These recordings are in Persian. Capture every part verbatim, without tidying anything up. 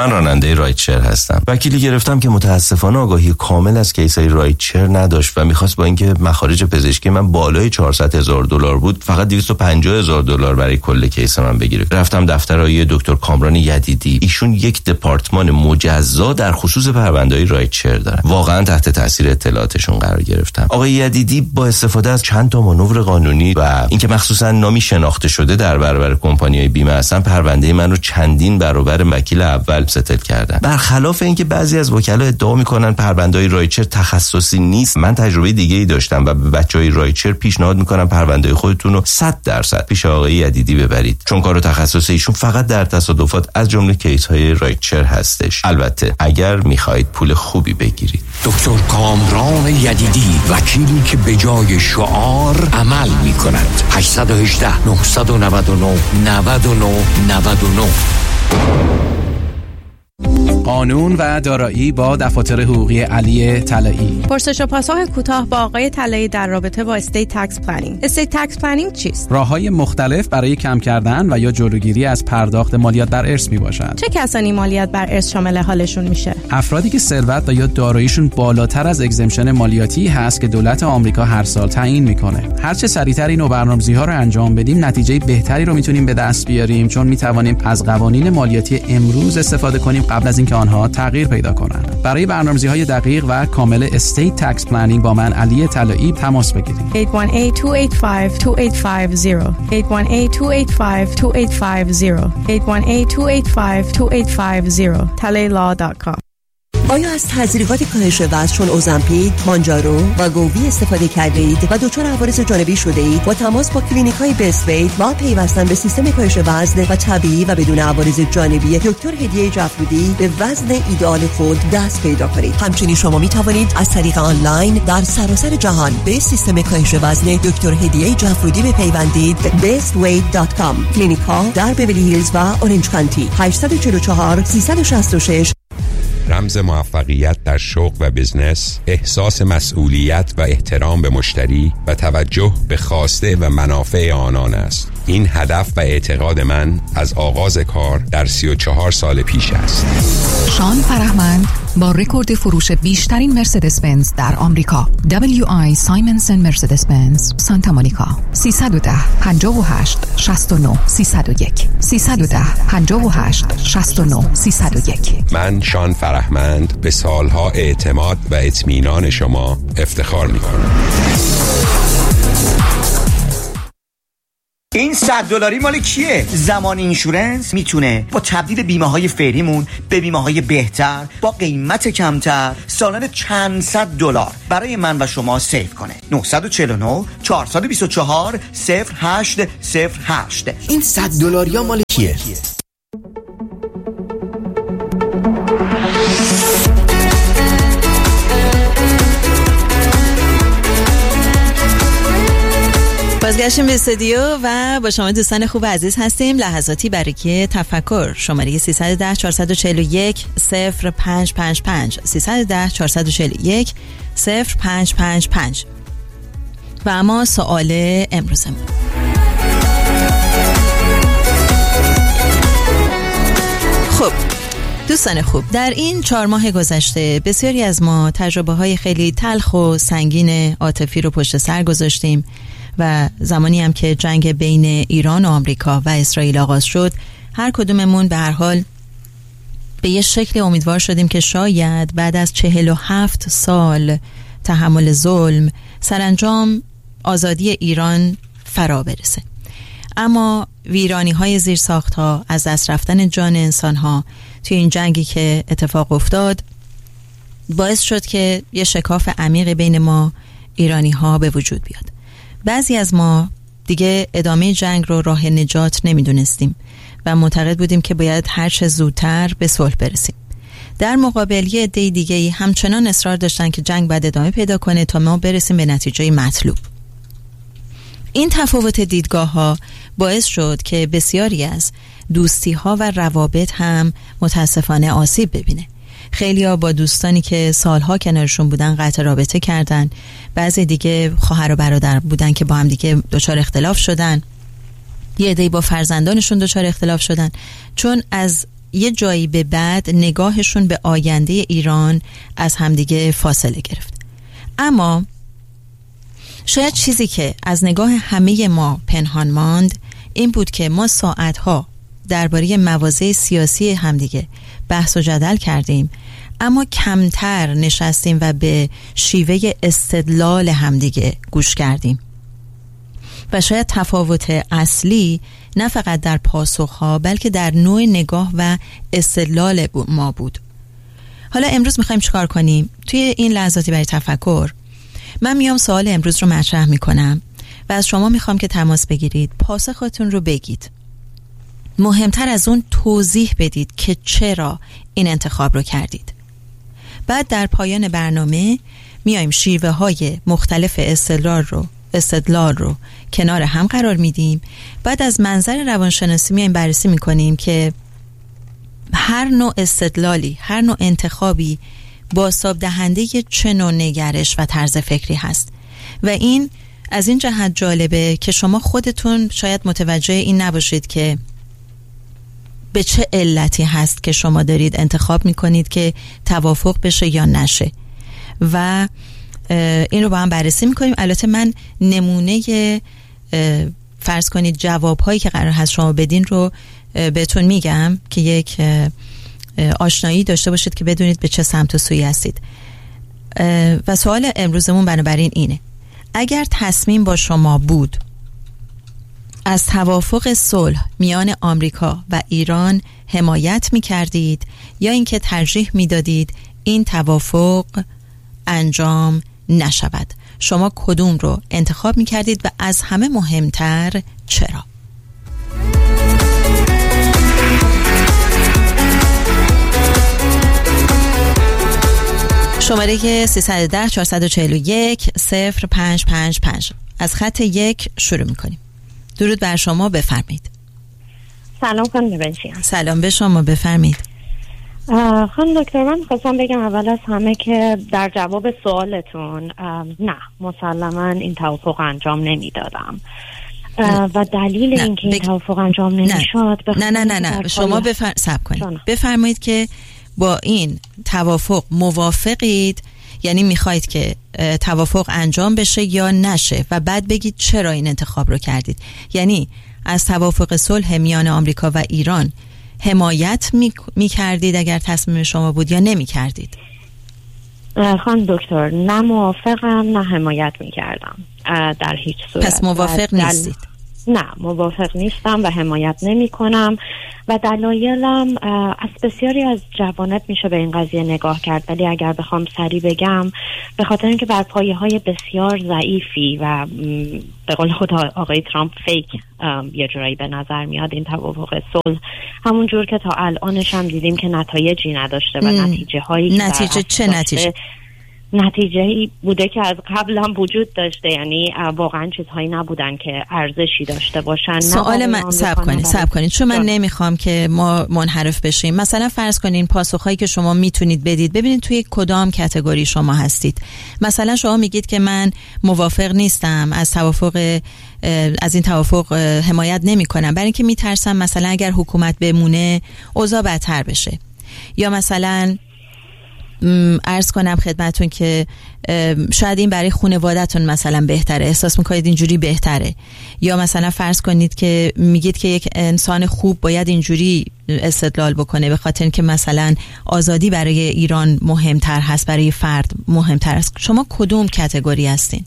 من راننده رایتشر هستم. وکیلی گرفتم که متاسفانه آگاهی کامل از کیسای رایتشر نداشت و میخواست با اینکه مخارج پزشکی من بالای چهارصد هزار دلار بود فقط دویست و پنجاه هزار دلار برای کل کیس من بگیره. رفتم دفتر آقای دکتر کامران یدیدی. ایشون یک دپارتمان مجزا در خصوص پرونده‌های رایتشر دارن. واقعا تحت تاثیر اطلاعاتشون قرار گرفتم. آقای یدیدی با استفاده از چند تا مانور قانونی و اینکه مخصوصا نامی شناخته شده در برابر کمپانی‌های بیمه هستن، پرونده من رو چندین برابر وکیل اول ستل کردن. برخلاف اینکه بعضی از وکلا ادعا میکنن پرونده‌های رایتشر تخصصی نیست، من تجربه دیگه‌ای داشتم و به بچهای رایتشر پیشنهاد میکنم پرونده خودتون رو صد درصد پیش آقای یدیدی ببرید، چون کار و تخصص ایشون فقط در تصادفات از جمله کیس‌های رایتشر هستش. البته اگر میخواهید پول خوبی بگیرید. دکتر کامران یدیدی، وکیلی که به جای شعار عمل میکند. هشت یک هشت نه نه نه نه نه نه. قانون و دارایی با دفاتر حقوقی علی طلایی. پرسش و پاسخ کوتاه با آقای طلایی در رابطه با استیت تکس پلنینگ. استیت تکس پلنینگ چیست؟ راههای مختلف برای کم کردن و یا جلوگیری از پرداخت مالیات بر ارث میباشد. چه کسانی مالیات بر ارث شامل حالشون میشه؟ افرادی که ثروت و یا داراییشون بالاتر از اگزمشن مالیاتی هست که دولت آمریکا هر سال تعیین میکنه. هر چه سریعتر این برنامه‌ریزی‌ها رو انجام بدیم، نتیجه بهتری رو میتونیم به دست بیاریم، چون میتوانیم از قوانین مالیاتی امروز استفاده کنیم قبل از اینکه آنها تغییر پیدا کنند. برای برنامه‌ریزی‌های دقیق و کامل استیت تکس پلنینگ با من علی طلایی تماس بگیرید. هشت یک هشت دو هشت پنج دو هشت پنج صفر هشت یک هشت دو هشت پنج دو هشت پنج صفر هشت یک هشت دو هشت پنج دو هشت پنج صفر talay law dot com. آیا از تزریقات کاهش وزن چون اوزمپیک، مانجارو و گووی استفاده کردید و دچار عوارض جانبی شده اید؟ با تماس با کلینیک‌های بیست ویت با پیوستن به سیستم کاهش وزن و طبیعی و بدون عوارض جانبی دکتر هدیه جعفرودی به وزن ایدئال خود دست پیدا کنید. همچنین شما می توانید از طریق آنلاین در سراسر جهان به سیستم کاهش وزن دکتر هدیه جعفرودی بپیوندید. بیست ویت دات کام. کلینیک‌ها در بیولی هیلز و اورنج کانتی. هشت چهار چهار سه شش شش. رمز موفقیت در شغل و بزنس احساس مسئولیت و احترام به مشتری و توجه به خواسته و منافع آنان است. این هدف و اعتقاد من از آغاز کار در سی و چهار سال پیش است. شان فرهمند با رکورد فروش بیشترین مرسدس بنز در آمریکا، دبلیو آی سایمنسن مرسدس بنز سانتا مونیکا. سیصد و ده پنجاه و هشت شصت و نه سیصد و یک سیصد و ده پنجاه و هشت شصت و نه سیصد و یک. من شان فرهمند به سالها اعتماد و اطمینان شما افتخار می‌کنم. این صد دلاری مال کیه؟ زمان اینشورنس میتونه با تبدیل بیمه های فعلیمون به بیمه های بهتر با قیمت کمتر سالانه چند صد دلار برای من و شما سیو کنه. نه چهار نه چهار دو چهار صفر هشت صفر هشت. این صد دلاری ها مال کیه؟ بازگشتیم به استودیو و با شما دوستان خوب عزیز هستیم. لحظاتی برای تفکر. شماره سیصد و ده چهارصد و چهل و یک صفر پنج پنج پنج سیصد و ده چهارصد و چهل و یک صفر پنج پنج پنج. و اما سوال امروزمون، خب دوستان خوب، در این چهار ماه گذشته بسیاری از ما تجربه های خیلی تلخ و سنگین عاطفی رو پشت سر گذاشتیم و زمانی هم که جنگ بین ایران و آمریکا و اسرائیل آغاز شد، هر کدوممون به هر حال به یه شکل امیدوار شدیم که شاید بعد از چهل و هفت سال تحمل ظلم سرانجام آزادی ایران فرا برسه. اما ویرانی های زیر ساخت ها، از دست رفتن جان انسان ها توی این جنگی که اتفاق افتاد باعث شد که یه شکاف عمیق بین ما ایرانی ها به وجود بیاد. بعضی از ما دیگه ادامه جنگ رو راه نجات نمیدونستیم و معتقد بودیم که باید هر چه زودتر به صلح برسیم. در مقابل یه عده دیگه‌ای همچنان اصرار داشتن که جنگ باید ادامه پیدا کنه تا ما برسیم به نتیجه مطلوب. این تفاوت دیدگاه ها باعث شد که بسیاری از دوستی ها و روابط هم متاسفانه آسیب ببینه. خیلی ها با دوستانی که سالها کنارشون بودن قطع رابطه کردن. بعضی دیگه خواهر و برادر بودن که با هم دیگه دچار اختلاف شدن. یه عده‌ای با فرزندانشون دچار اختلاف شدن، چون از یه جایی به بعد نگاهشون به آینده ایران از همدیگه فاصله گرفت. اما شاید چیزی که از نگاه همه ما پنهان ماند این بود که ما ساعتها درباره مواضع سیاسی همدیگه بحث و جدل کردیم، اما کمتر نشستیم و به شیوه استدلال همدیگه گوش کردیم. و شاید تفاوت اصلی نه فقط در پاسخها بلکه در نوع نگاه و استدلال ما بود. حالا امروز میخوایم چیکار کنیم؟ توی این لحظاتی برای تفکر من میام سوال امروز رو مطرح میکنم و از شما میخوام که تماس بگیرید، پاسختون رو بگید. مهمتر از اون توضیح بدید که چرا این انتخاب رو کردید. بعد در پایان برنامه میایم شیوه های مختلف استدلال رو استدلال رو کنار هم قرار میدیم. بعد از منظر روانشناسی میایم بررسی میکنیم که هر نوع استدلالی، هر نوع انتخابی بازتاب دهنده چه نوع نگرش و طرز فکری هست. و این از این جهت جالبه که شما خودتون شاید متوجه این نباشید که به چه علتی هست که شما دارید انتخاب میکنید که توافق بشه یا نشه. و این رو با هم بررسی میکنیم. البته من نمونه فرض کنید جوابهایی که قرار هست شما بدین رو بهتون میگم که یک آشنایی داشته باشید که بدونید به چه سمت و سوی هستید. و سوال امروزمون بنابراین اینه: اگر تصمیم با شما بود از توافق صلح میان آمریکا و ایران حمایت میکردید یا اینکه ترجیح میدادید این توافق انجام نشود؟ شما کدوم رو انتخاب میکردید و از همه مهمتر چرا؟ شماره که سیصد و ده چهارصد و چهل و یک صفر پنج پنج پنج. از خط یک شروع میکنیم. درود بر شما، بفرمایید. سلام خانم بنشیان. سلام به شما، بفرمایید. خانم دکتر، من خواستم بگم اول از همه که در جواب سوالتون نه، مسلما این توافق انجام نمیدادم و دلیل اینکه این توافق انجام نمیشد نه نه نه نه, نه. شما بفر... سب کنید بفرمایید که با این توافق موافقید، یعنی میخواید که توافق انجام بشه یا نشه و بعد بگید چرا این انتخاب رو کردید. یعنی از توافق صلح میان آمریکا و ایران حمایت میکردید اگر تصمیم شما بود یا نمیکردید؟ خانم دکتر، نه موافقم نه حمایت میکردم در هیچ صورت. پس موافق نیستید؟ نه، موافق نیستم و حمایت نمی کنم و دلایلم از بسیاری از جوانب میشه به این قضیه نگاه کرد، ولی اگر بخوام سریع بگم به خاطر اینکه بر پایه های بسیار ضعیفی و به قول خود آقای ترامپ فیک یه جورایی به نظر میاد این توافق صلح، همون جور که تا الانش هم دیدیم که نتایجی نداشته و نتیجه هایی نتیجه چه نتیجه؟ نتیجه‌ای بوده که از قبل هم وجود داشته، یعنی واقعا چیزهایی نبودن که ارزشی داشته باشن. سوال من صبر کنید صبر کنید چون من نمیخوام که ما منحرف بشیم. مثلا فرض کنین پاسخهایی که شما میتونید بدید، ببینید توی کدام کاتگوری شما هستید. مثلا شما میگید که من موافق نیستم از توافق از این توافق حمایت نمیکنم برای اینکه میترسم مثلا اگر حکومت بمونه اوضاع بدتر بشه، یا مثلا عرض کنم خدمتون که شاید این برای خانواده‌تون مثلا بهتره، احساس میکنید اینجوری بهتره، یا مثلا فرض کنید که میگید که یک انسان خوب باید اینجوری استدلال بکنه به خاطر اینکه مثلا آزادی برای ایران مهمتر هست، برای فرد مهمتر است. شما کدوم کاتگوری هستین؟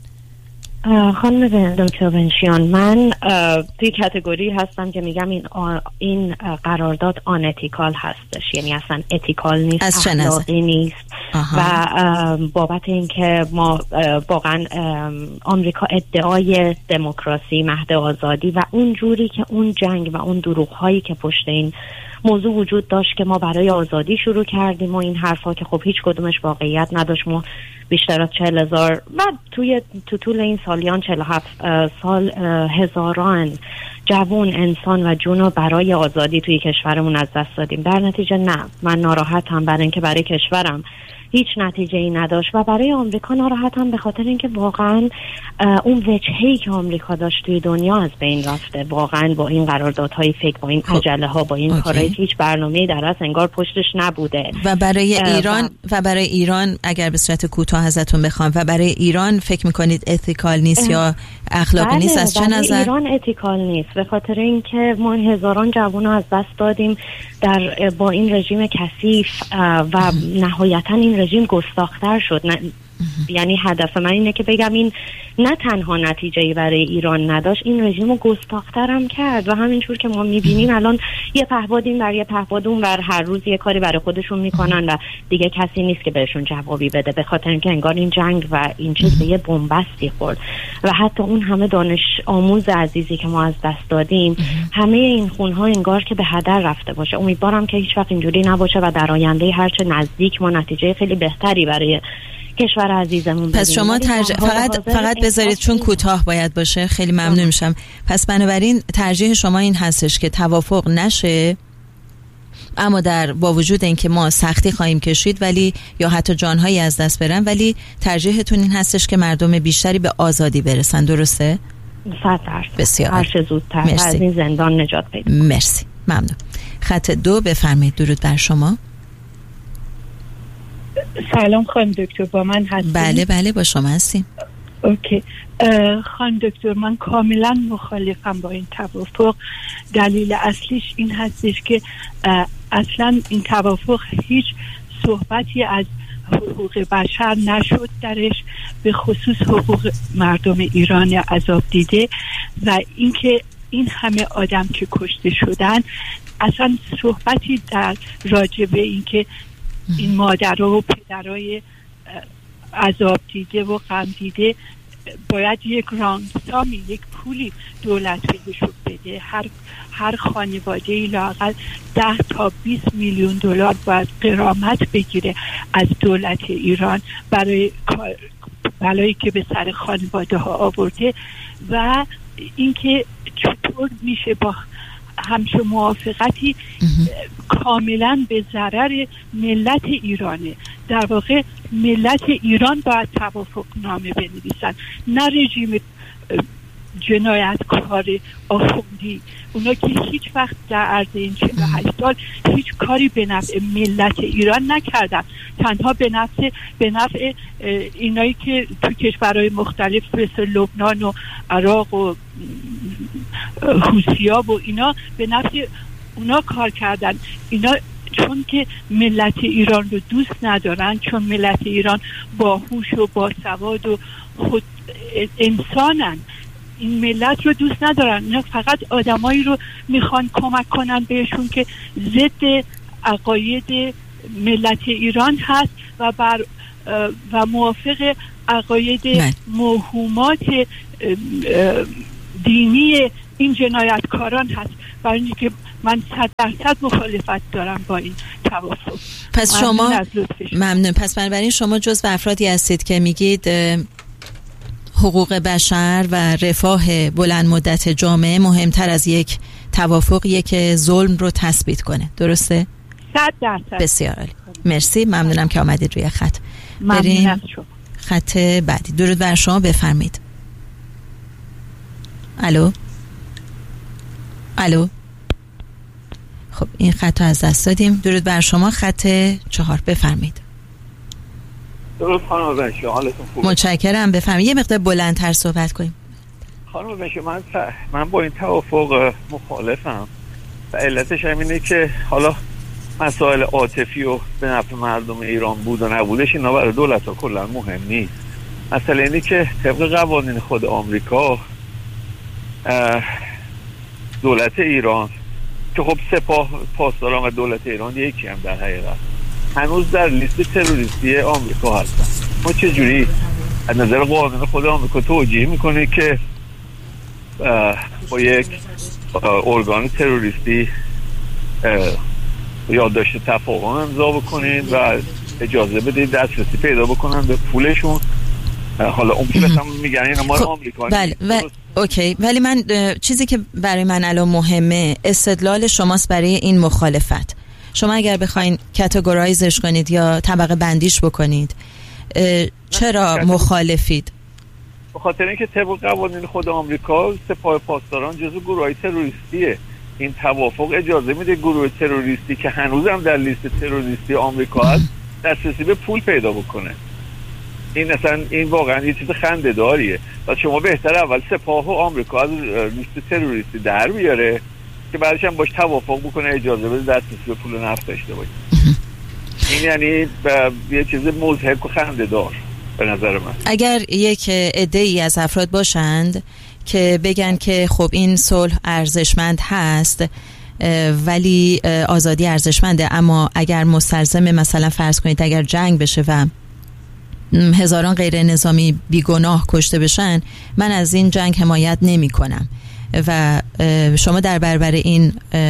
خانم دکتر بنشیان، من توی کاتگوری هستم که میگم این این قرارداد آن اتیکال هستش، یعنی اصلا اتیکال نیست، اخلاقی نیست. آها. و بابت اینکه ما واقعا آمریکا ادعای دموکراسی، مهد آزادی و اون جوری که اون جنگ و اون دروغ هایی که پشت این موضوع وجود داشت که ما برای آزادی شروع کردیم و این حرفا که خب هیچ کدومش واقعیت نداشت، ما بیشتر از چهل هزار و توی تو طول این سالیان چهل و هفت سال هزاران جوان انسان و جون رو برای آزادی توی کشورمون از دست دادیم. در نتیجه نه، من ناراحتم برای اینکه برای کشورم هیچ نتیجه ای نداشت و برای آمریکا ناراحتم به خاطر اینکه واقعا اون وجهی که آمریکا داشت توی دنیا از بین رفته، واقعا با این قراردادهای فیک، با این عجله ها، با این کارهایی که هیچ برنامه‌ای در اصل انگار پشتش نبوده. و برای ایران و, و برای ایران اگر به صورت کوتاه ازتون بخوام، و برای ایران فکر میکنید اتیکال نیست یا اخلاقی بله، نیست؟ از چه نظر؟ ایران اتیکال نیست به خاطر اینکه ما هزاران جوان از دست دادیم در با این رژیم کثیف و نهایتا این رژیم گستاخ‌تر شد. نه یعنی هدف من اینه که بگم این نه تنها نتیجه‌ای برای ایران نداشت، این رژیم رو گستاخ‌تر هم کرد و همینجور که ما می‌بینیم الان یه پهپاد این ور یه پهپاد اون ور، هر روز یه کاری برای خودشون میکنن و دیگه کسی نیست که بهشون جوابی بده، به خاطر اینکه انگار این جنگ و این چیز به یه بنبستی خورد و حتی اون همه دانش آموز عزیزی که ما از دست دادیم، همه این خون‌ها انگار که به هدر رفته باشه. امیدوارم که هیچ وقت اینجوری نباشه و در آینده هرچه نزدیک ما نتیجه خیلی بهتری برای کشور عزیزمون. پس شما ترج... فقط فقط بذارید چون کوتاه باید باشه، خیلی ممنون میشم. پس بنابراین ترجیح شما این هستش که توافق نشه، اما در با وجود اینکه ما سختی خواهیم کشید ولی یا حتی جانهایی از دست برن، ولی ترجیحتون این هستش که مردم بیشتری به آزادی برسن، درسته؟ صد درصد. بسیار هر چه زودتر از این زندان نجات پیدا. مرسی، ممنون. خط دو بفرمایید. درود بر شما. سلام خانم دکتر، با من هستید؟ بله بله با شما هستیم. اوکی خانم دکتر، من کاملا مخالفم با این توافق. دلیل اصلیش این هستش که اصلا این توافق هیچ صحبتی از حقوق بشر نشد درش، به خصوص حقوق مردم ایران عذاب دیده و اینکه این همه آدم که کشته شدن، اصلا صحبتی در راجبه اینکه این مادرها و پدرای عذاب دیده و غم دیده باید یک رانسامی، یک پولی دولت بهشون بده. هر هر خانواده‌ای لااقل ده تا بیست میلیون دلار باید غرامت بگیره از دولت ایران برای بلایی که به سر خانواده ها آورده. و اینکه چطور میشه با همچون موافقتی کاملا به ضرر ملت ایرانه. در واقع ملت ایران باید توافق نامه بنویسن، نه رژیم جنایتکار آخوندی. اونا که هیچ وقت در عرض این چهل و هشت سال هیچ کاری به نفع ملت ایران نکردن، تنها به نفع به نفع اینایی که تو کشورهای مختلف مثل لبنان و عراق و حوثی‌ها و اینا به نفع اونا کار کردن. اینا چون که ملت ایران رو دوست ندارن، چون ملت ایران باهوش و باسواد و خود انسانن، این ملت رو دوست ندارن. اینا فقط آدمایی رو میخوان کمک کنن بهشون که ضد عقاید ملت ایران هست و بر و موافق عقاید موهومات دینی این جنایتکاران هست. برای اینکه من صد درصد مخالفت دارم با این توافق. پس شما ممنون. پس بنابراین شما جزو افرادی هستید که میگید حقوق بشر و رفاه بلند مدت جامعه مهمتر از یک توافقیه که ظلم رو تثبیت کنه، درسته؟ صد درصد. بسیار عالی، مرسی، ممنونم که آمدید روی خط. بریم خط بعدی. درود بر شما، بفرمایید. الو الو خب این خط رو از دست دادیم. درود بر شما. خط چهار بفرمایید. درود خانم بنشو، حالتون خوبه؟ متشکرم، بفرمایید. یه مقدار بلندتر صحبت کنیم. خانم بنشو، من من با این توافق مخالفم و علتش همینه که حالا مسائل عاطفی و به نفع مردم ایران بود و نبودش اینا برای دولت ها کلا مهم نیست. مثلا اینه که طبق قوانین خود آمریکا دولت ایران که خب سپاه پاسداران و دولت ایران یکی هم در حقیقت هنوز در لیست تروریستی آمریکا هستن. ما چجوری از نظر قانون خود آمریکا توجیه میکنه که با یک ارگان تروریستی یادداشت تفاهم امضا بکنید و اجازه بدید دسترسی پیدا بکنن به پولشون؟ حالا اون پولش هم میگن اینا ما آمریکا. بله و... اوکی، ولی من چیزی که برای من الان مهمه استدلال شماست برای این مخالفت. شما اگر بخواین کاتگورایزش کنید یا طبقه بندیش بکنید چرا مخالفید؟ به خاطر اینکه طبق قوانین خود آمریکا سپاه پاسداران جزو گروه‌های تروریستیه. این توافق اجازه میده گروه تروریستی که هنوزم در لیست تروریستی آمریکا هست دسترسی به پول پیدا بکنه. این اصلا این واقعا یه چیز خنده‌داریه و شما بهتره اول سپاه و آمریکا از لیست تروریستی در بیاره که بعدش هم باش توافق بکنه اجازه بده دسترسی به پول نفت داشته باشه. این یعنی یه چیز مضحک و خنده‌دار به نظر من. اگر یک عده‌ای از افراد باشند که بگن که خب این صلح ارزشمند هست ولی آزادی ارزشمنده، اما اگر مستلزم مثلا فرض کنید اگر جنگ بشه و هزاران غیر نظامی بیگناه کشته بشن، من از این جنگ حمایت نمی کنم. و شما در برابر این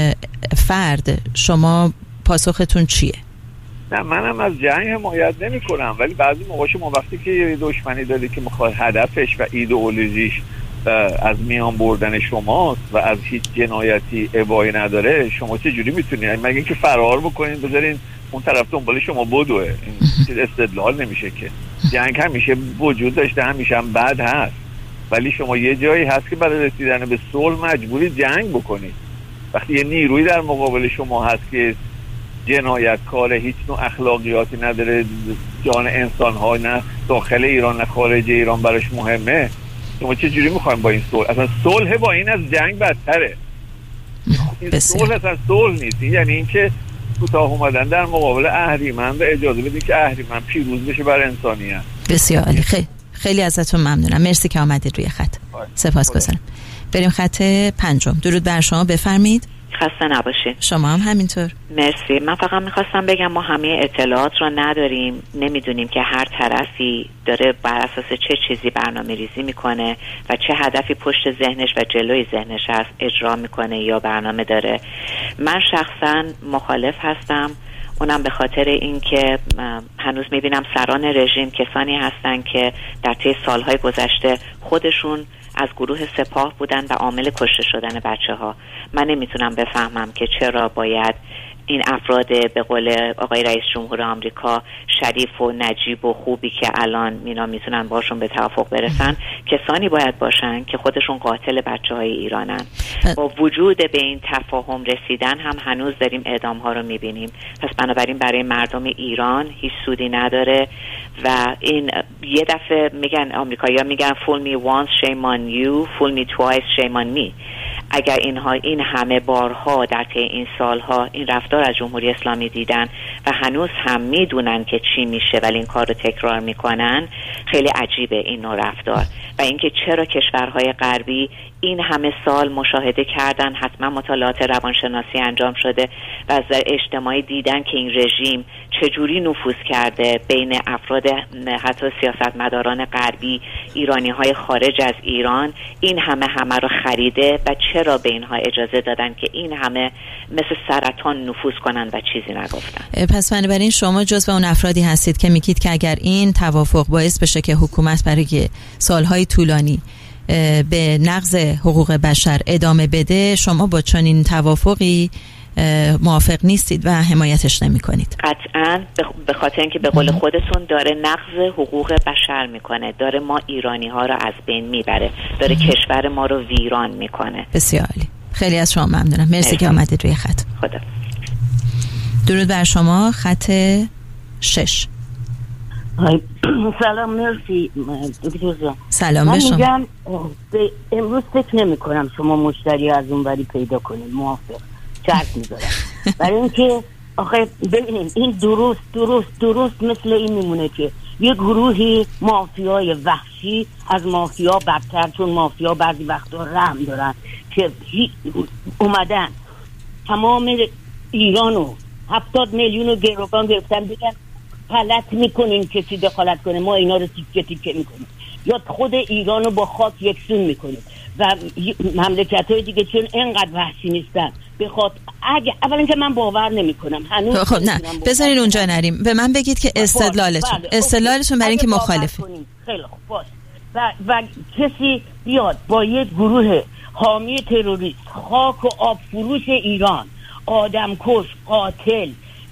فرد شما پاسختون چیه؟ نه منم از جنگ حمایت نمی کنم، ولی بعضی موقع شما وقتی که یه دشمنی داری که میخواد هدفش و ایدئولوژیش از میان بردن شماست و از هیچ جنایتی ابایی نداره، شما چه جوری میتونید مگه اینکه فرار بکنید بذارین اون طرف دنبال شما بدوه؟ این استدلال نمیشه که. جنگ همیشه وجود داشته، همیشه هم بد هست، ولی شما یه جایی هست که برای رسیدن به صلح مجبوری جنگ بکنید. وقتی یه نیروی در مقابل شما هست که جنایتکار، هیچ نوع اخلاقیاتی نداره، جان انسان‌ها نه داخل ایران نه خارج ایران براش مهمه، شما چه جوری میخوایم با این صلح؟ اصلا صلح با این از جنگ بدتره. این صلح اصلا صلح نیست، یعنی اینکه کوتاه اومدن در مقابل اهریمن و اجازه بدید که اهریمن پیروز بشه بر انسانیت. بسیار عالی، خیلی خیلی ازتون ممنونم، مرسی که آمدید روی خط. سپاسگزارم. بریم خط پنجم. درود بر شما، بفرمایید. خسته نباشید. شما هم همینطور. مرسی. من فقط میخواستم بگم ما همه اطلاعات رو نداریم، نمیدونیم که هر طرفی داره بر اساس چه چیزی برنامه ریزی میکنه و چه هدفی پشت ذهنش و جلوی ذهنش هست اجرا میکنه یا برنامه داره. من شخصا مخالف هستم، اونم به خاطر اینکه هنوز میبینم سران رژیم کسانی هستن که در طی سالهای گذشته خودشون از گروه سپاه بودن و عامل کشته شدن بچه ها. من نمیتونم بفهمم که چرا باید این افراد به قول آقای رئیس جمهور آمریکا شریف و نجیب و خوبی که الان اینا میتونن باشون به توافق برسن، کسانی باید باشن که خودشون قاتل بچه های ایرانن. با وجود به این تفاهم رسیدن هم هنوز داریم اعدام ها رو میبینیم. پس بنابراین برای مردم ایران هیچ سودی نداره و این یه دفعه میگن آمریکایی‌ها میگن fool me once shame on you, fool me twice shame on me. اگر اینها این همه بارها در طی این سالها این رفتار از جمهوری اسلامی دیدن و هنوز هم میدونن که چی میشه ولی این کار رو تکرار میکنن، خیلی عجیبه این نوع رفتار. و اینکه چرا کشورهای غربی این همه سال مشاهده کردن، حتما مطالعات روانشناسی انجام شده و از اجتماعی دیدن که این رژیم چجوری نفوذ کرده بین افراد حتی سیاستمداران غربی، ایرانی‌های خارج از ایران، این همه همه رو خریده و چرا به اینها اجازه دادن که این همه مثل سرطان نفوذ کنن و چیزی نگفتن. پس بنابراین شما جزو اون افرادی هستید که میگید که اگر این توافق باعث بشه که حکومت برای سالهای طولانی به نقض حقوق بشر ادامه بده، شما با چنین توافقی موافق نیستید و حمایتش نمی کنید؟ قطعاً، به خاطر اینکه به قول خودتون داره نقض حقوق بشر میکنه، داره ما ایرانی ها رو از بین میبره، داره کشور ما رو ویران میکنه. بسیار عالی، خیلی از شما ممنونم، مرسی که آمدید روی خط. خدا. درود بر شما، خط شش. سلام، مرسی دکتر جان. سلام به شما. من میگم امروز فکر نمی کنم شما مشتری از اون وری پیدا کنید، موافق شرط میذارم. برای اینکه آخه ببینیم این درست درست درست مثل این میمونه که یه گروهی مافیای وحشی از مافیا بدتر، چون مافیا بعضی وقتا رحم دارن، که اومدن تمام ایرانو هفتاد میلیون رو گروگان گرفتن، بگن غلط میکنین کسی دخالت کنه، ما اینا رو تیکه تیکه میکنیم، یا خود ایران رو با خاک یکسون میکنیم و مملکت های دیگه چون اینقدر وحشی نیستن بخواد. اگه اولا که من باور نمی کنم هنوز. خب نه بذارین اونجا نریم، به من بگید که استدلالتون بله. استدلالتون برای اینکه مخالفه. خیلی خوب باش. و, و کسی بیاد با یک گروه حامی تروریست خاک و آب فروش ایران، آدم کش، قاتل،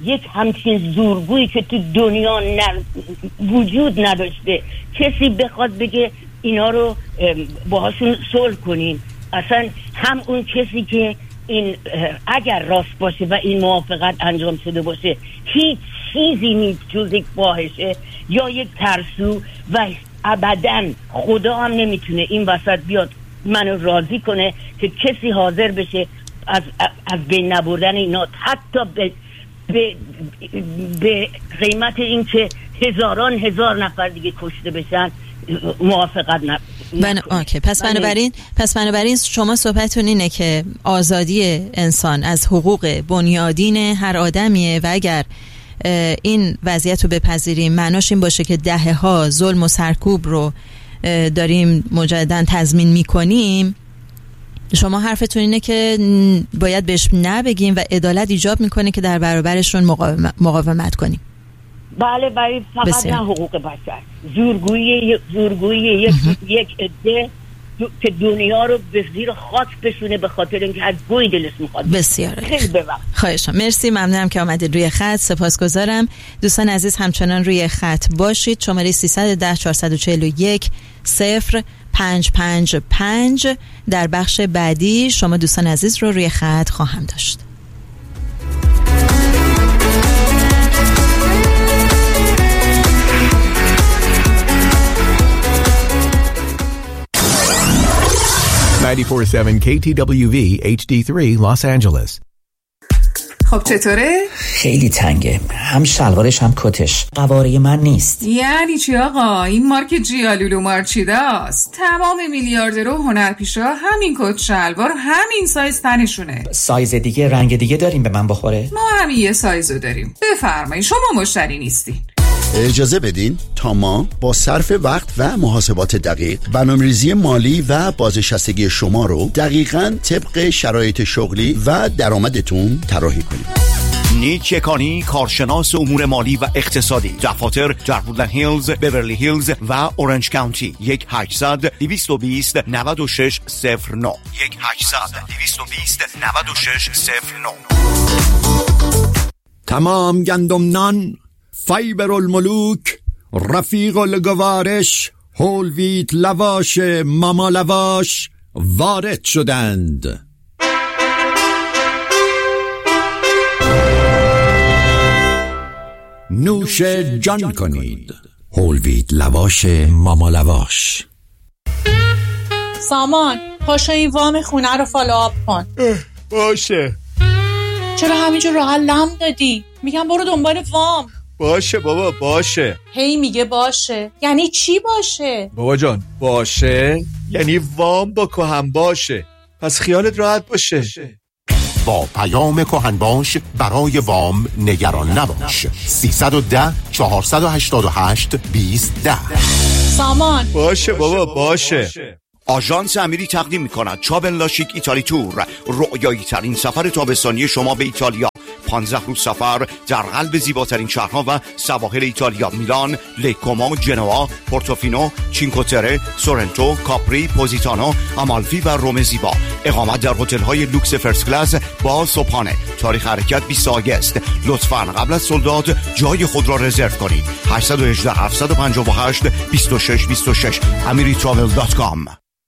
یک همچین زورگویی که تو دنیا نر... وجود نداشته کسی بخواد بگه اینا رو باهاشون صلح کنیم. اصلا هم اون کسی که این اگر راست باشه و این موافقت انجام شده باشه هیچ چیزی نیست جز یک فاحشه یا یک ترسو و ابداً خدا هم نمیتونه این وسط بیاد منو راضی کنه که کسی حاضر بشه از از بین نبردن اینا حتی به به, به قیمت این که هزاران هزار نفر دیگه کشته بشن موافقت نه. بنا اوکی پس بنابراین پس بنابراین شما صحبتتون اینه که آزادی انسان از حقوق بنیادین هر آدمیه و اگر این وضعیت رو بپذیریم معناش این باشه که دهه ها ظلم و سرکوب رو داریم مجددا تضمین میکنیم. شما حرفتون اینه که باید بهش نبگیم و عدالت ایجاب میکنه که در برابرشون مقاومت کنیم. بله برای فقط نه حقوق بشر زورگویی زورگویی یک یک عده که دنیا رو به زیر خاک بشونه به خاطر اینکه از گوی دلش میخواد. بسیار خیلی ببخشید. خواهشم. مرسی، ممنونم که آمدید روی خط. سپاسگزارم. دوستان عزیز همچنان روی خط باشید. شماره سیصد و ده چهارصد و چهل و یک صفر پنج پنج پنج. در بخش بعدی شما دوستان عزیز رو روی خط خواهم داشت. نود و چهار ممیز هفت کی تی دبلیو وی اچ دی سه Los Angeles. خب چطوره؟ خیلی تنگه، هم شلوارش هم کتش قواره من نیست. یعنی چی آقا؟ این مارک جیالولو مارچیداست. تمام میلیاردرها و هنرپیشا همین کت شلوار همین سایز تنشونه. سایز دیگه رنگ دیگه داریم به من بخوره؟ ما همین یه سایزو داریم. بفرمایید شما مشتری نیستین. اجازه بدین تا ما با صرف وقت و محاسبات دقیق برنامه‌ریزی مالی و بازنشستگی شما رو دقیقاً طبق شرایط شغلی و درآمدتون طراحی کنیم. نیک یکانی، کارشناس امور مالی و اقتصادی، دفاتر در وودلند هیلز، بیورلی هیلز و اورنج کانتی. یک هشتصد دویست و بیست نود و شش صفر نه یک هشتصد دویست و بیست نود و شش صفر نه. تمام گندم نان، فایبر الملوک، رفیق الگوارش، هول ویت لواش ماما لواش وارد شدند. نوش جان کنید. هول ویت لواش ماما لواش. سامان پاشو این وام خونه رو فالو آپ کن. باشه. چرا همینجور راحت لم دادی؟ میگم برو دنبال وام. باشه بابا باشه. هی میگه باشه یعنی چی باشه؟ بابا جان باشه یعنی وام با کهن باشه، پس خیالت راحت باشه. با پیام کهن باش برای وام نگران نباش. سیصد و ده چهارصد و هشتاد و هشت بیست ده. سامان باشه بابا باشه. آژانس امیری تقدیم می‌کند چابل لاشیک ایتالی تور، رؤیایی ترین سفر تابستانی شما به ایتالیا. پانزده روز سفر در قلب زیباترین شهرها و سواحل ایتالیا: میلان، لیکومو، جنوا، پورتوفینو، چینکوتره، سورنتو، کاپری، پوزیتانو، آمالفی و روم زیبا. اقامت در هتل‌های لوکس فرست کلاس با صبحانه. تاریخ حرکت بیست آگوست. لطفاً قبل از سولداد جای خود را رزرو کنید. هشت یک هشت هفت پنج هشت دو شش دو شش امری تراول دات کام.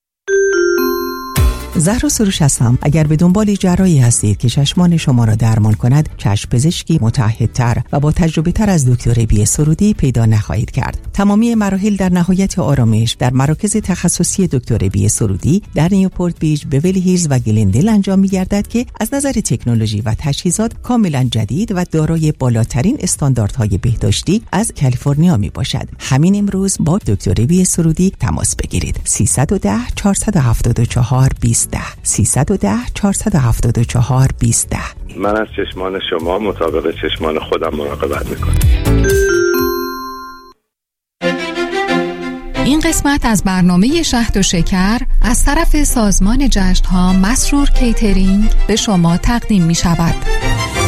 زهرا سروش هستم. اگر به دنبال جراحی هستید که چشمان شما را درمان کند، چشم پزشکی متعهدتر و با تجربه تر از دکتر بی سرودی پیدا نخواهید کرد. تمامی مراحل در نهایت آرامش در مراکز تخصصی دکتر بی سرودی در نیوپورت بیچ، بیولی هیلز و گلندل انجام می‌گردد که از نظر تکنولوژی و تجهیزات کاملا جدید و دارای بالاترین استانداردهای بهداشتی از کالیفرنیا میباشد. همین امروز با دکتر بی سرودی تماس بگیرید. سیصد و ده چهارصد و هفتاد و چهار بیست ده سیصد و ده چهارصد و هفتاد و چهار بیست ده. من از چشمان شما مطابق چشمان خودم مراقبت میکنم. این قسمت از برنامه شهد و شکر از طرف سازمان جشن‌ها مسرور کیترینگ به شما تقدیم می شود.